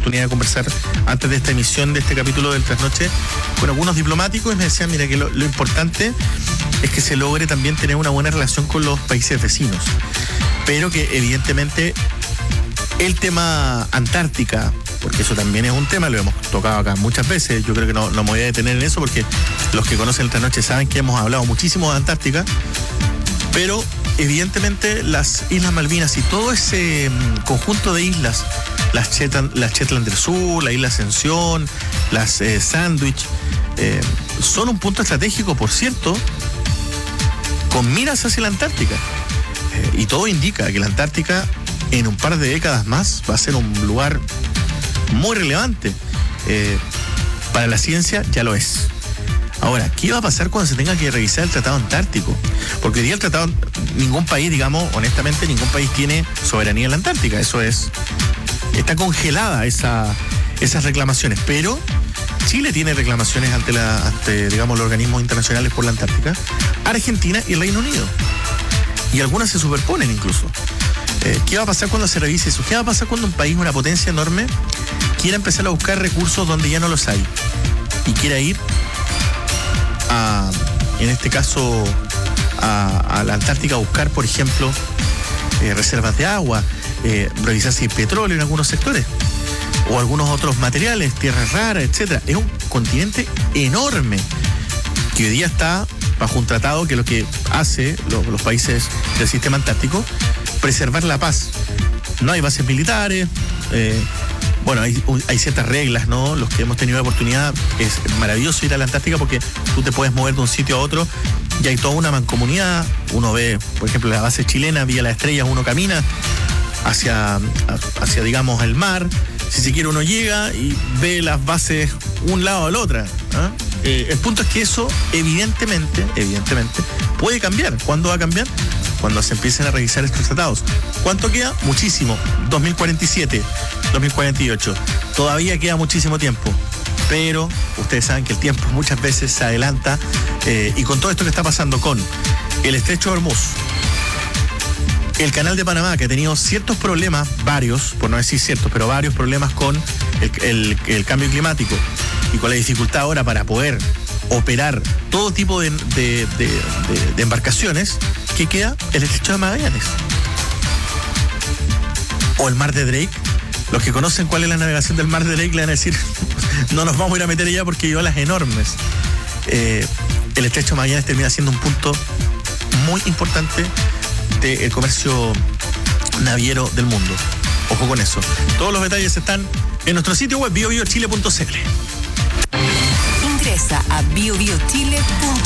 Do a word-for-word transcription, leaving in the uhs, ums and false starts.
oportunidad de conversar antes de esta emisión de este capítulo del Trasnoche con algunos diplomáticos y me decían, mira, que lo, lo importante es que se logre también tener una buena relación con los países vecinos, pero que evidentemente el tema Antártica, porque eso también es un tema, lo hemos tocado acá muchas veces, yo creo que no, no me voy a detener en eso porque los que conocen el Trasnoche saben que hemos hablado muchísimo de Antártica, pero evidentemente las Islas Malvinas y todo ese um, conjunto de islas, las Shetland, las Shetland del Sur, la Isla Ascensión, las eh, Sandwich, eh, son un punto estratégico, por cierto, con miras hacia la Antártica. Eh, y todo indica que la Antártica en un par de décadas más va a ser un lugar muy relevante. Eh, para la ciencia ya lo es. Ahora, ¿qué va a pasar cuando se tenga que revisar el Tratado Antártico? Porque hoy día el Tratado, ningún país, digamos, honestamente, ningún país tiene soberanía en la Antártica. Eso es, está congelada esa, esas reclamaciones. Pero Chile tiene reclamaciones ante, la, ante, digamos, los organismos internacionales por la Antártica, Argentina y el Reino Unido. Y algunas se superponen incluso. Eh, ¿Qué va a pasar cuando se revise eso? ¿Qué va a pasar cuando un país, una potencia enorme, quiera empezar a buscar recursos donde ya no los hay? Y quiera ir a, en este caso, a, a la Antártica a buscar, por ejemplo, eh, reservas de agua, eh, revisar si hay petróleo en algunos sectores, o algunos otros materiales, tierras raras, etcétera. Es un continente enorme que hoy día está bajo un tratado que lo que hace lo, los países del sistema antártico, preservar la paz. No hay bases militares, eh, bueno, hay, hay ciertas reglas, ¿no? Los que hemos tenido la oportunidad, es maravilloso ir a la Antártica porque tú te puedes mover de un sitio a otro y hay toda una mancomunidad. Uno ve, por ejemplo, la base chilena, Villa Las Estrellas, uno camina hacia, hacia, digamos, el mar. Si se quiere uno llega y ve las bases un lado al otro, ¿eh? Eh, el punto es que eso evidentemente, evidentemente, puede cambiar. ¿Cuándo va a cambiar? Cuando se empiecen a revisar estos tratados. ¿Cuánto queda? Muchísimo. dos mil cuarenta y siete, dos mil cuarenta y ocho. Todavía queda muchísimo tiempo. Pero ustedes saben que el tiempo muchas veces se adelanta. Eh, y con todo esto que está pasando con el Estrecho de Hormuz, el Canal de Panamá, que ha tenido ciertos problemas, varios, por no decir ciertos, pero varios problemas con el, el, el cambio climático y con la dificultad ahora para poder operar todo tipo de, de, de, de, de embarcaciones, ¿qué queda? El Estrecho de Magallanes. O el Mar de Drake. Los que conocen cuál es la navegación del Mar de Drake le van a decir, no nos vamos a ir a meter allá porque hay olas enormes. Eh, el Estrecho de Magallanes termina siendo un punto muy importante del comercio naviero del mundo. Ojo con eso. Todos los detalles están en nuestro sitio web bio bio chile punto c l. Ingresa a bio bio chile punto